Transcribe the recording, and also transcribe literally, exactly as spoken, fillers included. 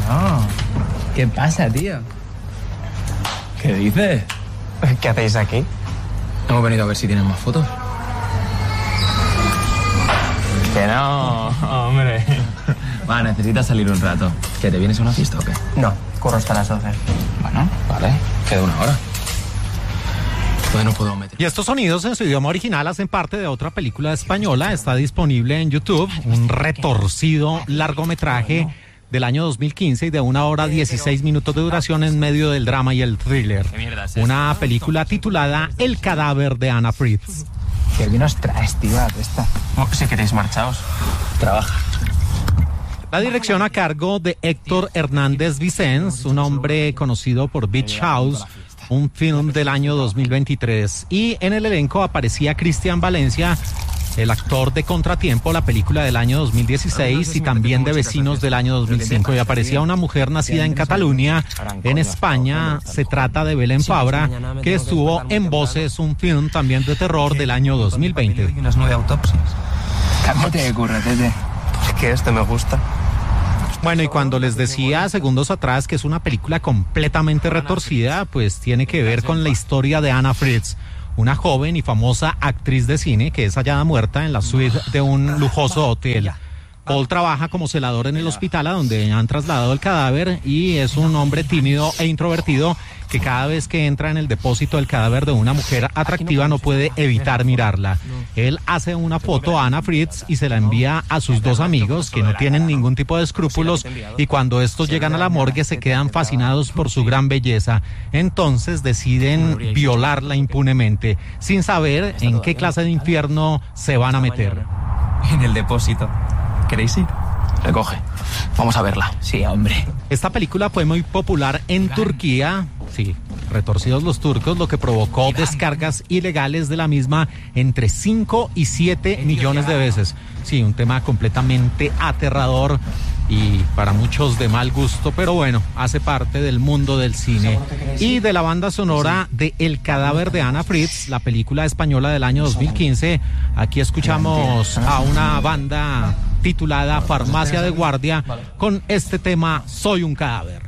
No. ¿Qué pasa, tío? ¿Qué dices? ¿Qué hacéis aquí? Hemos venido a ver si tienen más fotos. Que no, hombre. Va, necesitas salir un rato. ¿Que te vienes a una fiesta o qué? No, curro hasta las doce. Bueno, vale. Queda una hora. Pues no puedo meter. Y estos sonidos en su idioma original hacen parte de otra película española. Está disponible en YouTube, un retorcido largometraje del año dos mil quince y de una hora dieciséis minutos de duración en medio del drama y el thriller. Una película titulada El cadáver de Anna Fritz. ¿Qué nos traes, tío, a esta? Oh, si queréis marchaos. Trabaja. La dirección a cargo de Héctor Hernández Vicens, un hombre conocido por Beach House, un film del año dos mil veintitrés. Y en el elenco aparecía Cristian Valencia, el actor de Contratiempo, la película del año dos mil dieciséis, y también de Vecinos del año dos mil cinco. Y aparecía una mujer nacida en Cataluña, en España. Se trata de Belén Fabra, que estuvo en Voces, un film también de terror del año dos mil veinte. Y unas nueve autopsias. Cámbiate de curratete. Porque este me gusta. Bueno, y cuando les decía segundos atrás que es una película completamente retorcida, pues tiene que ver con la historia de Anna Fritz, una joven y famosa actriz de cine que es hallada muerta en la suite de un lujoso hotel. Paul trabaja como celador en el hospital a donde han trasladado el cadáver y es un hombre tímido e introvertido que cada vez que entra en el depósito del cadáver de una mujer atractiva no puede evitar mirarla. Él hace una foto a Anna Fritz y se la envía a sus dos amigos que no tienen ningún tipo de escrúpulos, y cuando estos llegan a la morgue se quedan fascinados por su gran belleza. Entonces deciden violarla impunemente, sin saber en qué clase de infierno se van a meter. En el depósito. ¿Queréis ir? Recoge. Vamos a verla. Sí, hombre. Esta película fue muy popular en Turquía, sí, retorcidos los turcos, lo que provocó descargas ilegales de la misma entre cinco y siete millones de veces. Sí, un tema completamente aterrador y para muchos de mal gusto, pero bueno, hace parte del mundo del cine y de la banda sonora de El cadáver de Anna Fritz, la película española del año dos mil quince. Aquí escuchamos a una banda titulada Farmacia de Guardia con este tema Soy un cadáver.